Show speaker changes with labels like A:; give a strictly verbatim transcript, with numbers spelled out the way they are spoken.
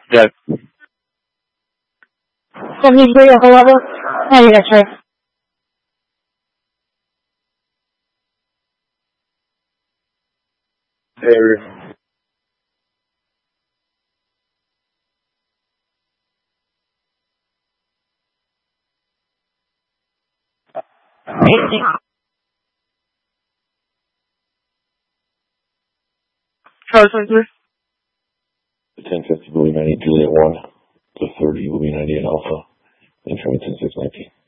A: Yes.
B: seventy-three, Echo Level. ninety X-ray.
A: Area.
B: Charlie twenty-three.
C: ten fifty, Louis ninety, Juliet one. To thirty, Louis ninety-eight Alpha. Incoming ten six nineteen.